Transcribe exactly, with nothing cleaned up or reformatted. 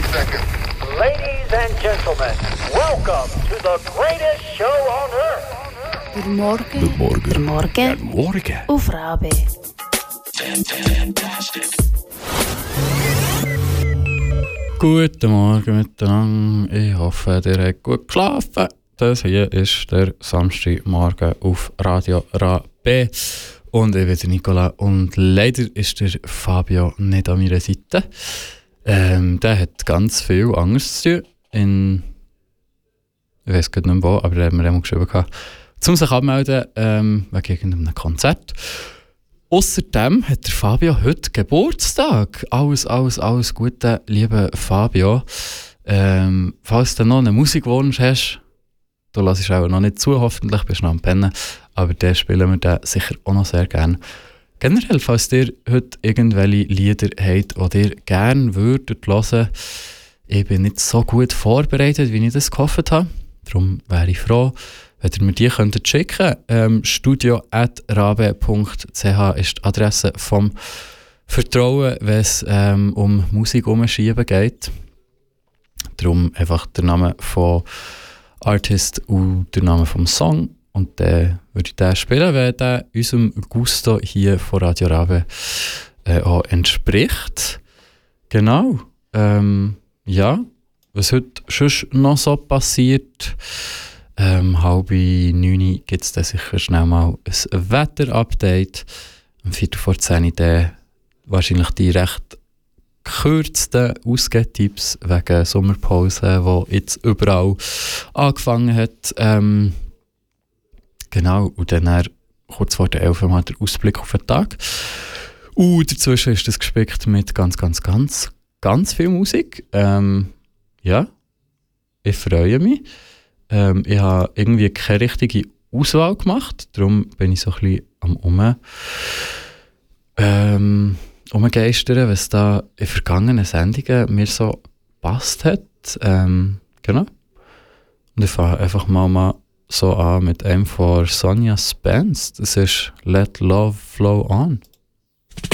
seconds. Ladies and gentlemen, welcome to the greatest show on earth. Guten Morgen. Guten Morgen. Guten Morgen. Guten Morgen. Auf Rabe. Guten Morgen miteinander. Ich hoffe, ihr habt gut geschlafen. Das hier ist der Samstagmorgen auf Radio Rabe. Und ich bin der Nicola. Und leider ist der Fabio nicht an meiner Seite. Ähm, der hat ganz viel anderes zu tun. In, ich weiß gar nicht mehr wo, aber er hat mir einmal geschrieben, um sich anzumelden, ähm, wegen irgendeinem Konzert. Außerdem hat der Fabio heute Geburtstag. Alles, alles, alles Gute, lieber Fabio. Ähm, falls du noch einen Musikwunsch hast, du lässt auch noch nicht zu, hoffentlich bist du noch am Pennen, aber den spielen wir den sicher auch noch sehr gerne. Generell, falls ihr heute irgendwelche Lieder habt, die ihr gerne würdet hören, ich bin nicht so gut vorbereitet, wie ich das gehofft habe. Darum wäre ich froh, wenn ihr mir die könntet schicken. Ähm, studio at rabe punkt c h ist die Adresse vom Vertrauen, wenn es ähm, um Musik umschieben geht. Darum einfach der Name von Artist und der Name vom Song. Und dann würde ich den spielen, wenn der unserem Gusto hier von Radio Rabe äh, auch entspricht. Genau. Ähm, ja, was heute schon noch so passiert. Ähm, halb neun gibt es dann sicher schnell mal ein Wetter-Update. Um Viertel vor zehn dann wahrscheinlich die recht gekürzten Ausgehtipps wegen Sommerpause, die jetzt überall angefangen hat. Ähm, genau, und dann kurz vor der elf mal der Ausblick auf den Tag. Und dazwischen ist das gespickt mit ganz, ganz, ganz, ganz viel Musik. Ähm, ja, ich freue mich. Ähm, ich habe irgendwie keine richtige Auswahl gemacht, darum bin ich so ein bisschen am um, ähm, umgeistern, was da in vergangenen Sendungen mir so gepasst hat. Ähm, genau. Und ich fange einfach mal, mal so an mit einem von Sonja Spence. Das ist Let Love Flow On.